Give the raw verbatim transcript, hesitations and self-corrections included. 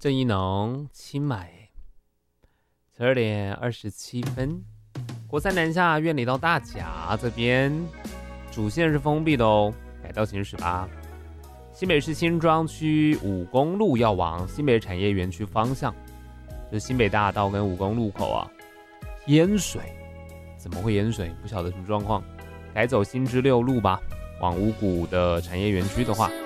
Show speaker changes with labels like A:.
A: 郑一农清买，十二点二十七分，国三南下院里到大甲这边，主线是封闭的哦，改道行驶吧。新北市新庄区五公路要往新北产业园区方向，就是新北大道跟五公路口啊，淹水，怎么会淹水？不晓得什么状况，改走新知六路吧。往五股的产业园区的话，